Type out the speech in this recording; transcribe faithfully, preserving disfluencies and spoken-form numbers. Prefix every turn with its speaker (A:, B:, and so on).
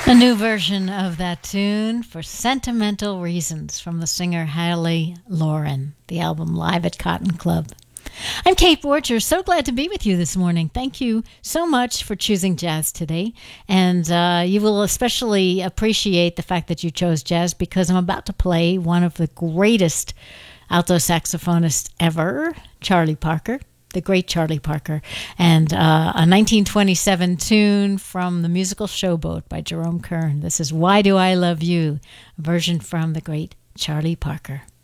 A: A new version of that tune for Sentimental Reasons from the singer Haley Lauren, the album Live at Cotton Club. I'm Kate Borcher. So glad to be with you this morning. Thank you so much for choosing jazz today. And uh, you will especially appreciate the fact that you chose jazz because I'm about to play one of the greatest alto saxophonists ever, Charlie Parker. The great Charlie Parker, and uh, a nineteen twenty-seven tune from the musical Showboat by Jerome Kern. This is Why Do I Love You, a version from the great Charlie Parker.